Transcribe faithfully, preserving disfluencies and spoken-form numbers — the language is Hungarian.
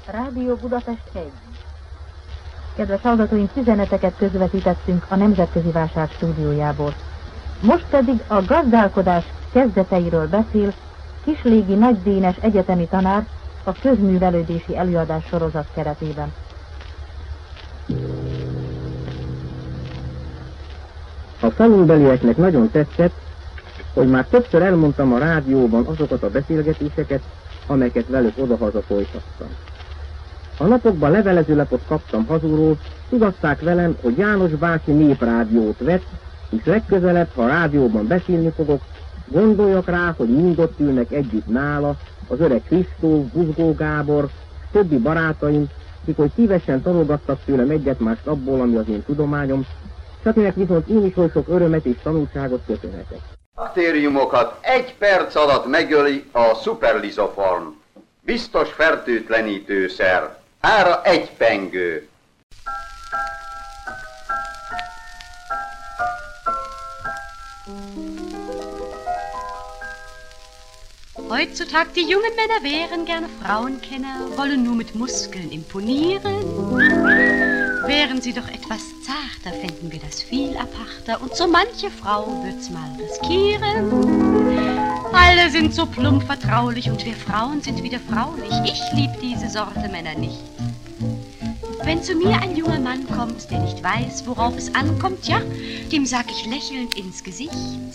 Rádió Budapest egy. Kedves hallgatóink, üzeneteket közvetítettünk a Nemzetközi Vásár stúdiójából. Most pedig a gazdálkodás kezdeteiről beszél Kislégi Nagy Dénes egyetemi tanár a közművelődési előadás sorozat keretében. A falunbelieknek nagyon tetszett, hogy már többször elmondtam a rádióban azokat a beszélgetéseket, amelyeket velük odahaza folytattam. A napokban levelezőlapot kaptam hazulról, tudasszák velem, hogy János bácsi néprádiót vett, és legközelebb, ha a rádióban beszélni fogok, gondoljak rá, hogy mind ott ülnek együtt nála, az öreg Kristóf, Buzgó Gábor, többi barátaim, akik hogy szívesen tanulgattak tőlem egyet-mást abból, ami az én tudományom, s akinek viszont én is oly sok örömet és tanulságot köszönhetek. Baktériumokat egy perc alatt megöli a szuperlizoform. Biztos fertőtlenítőszer. Ára egy pengő. Heutzutage die jungen Männer wären gerne Frauenkenner, wollen nur mit Muskeln imponieren. Wären sie doch etwas zarter, fänden wir das viel aparter und so manche Frau wird's mal riskieren. Alle sind so plump vertraulich und wir Frauen sind wieder fraulich. Ich lieb diese Sorte Männer nicht. Wenn zu mir ein junger Mann kommt, der nicht weiß, worauf es ankommt, ja, dem sag ich lächelnd ins Gesicht: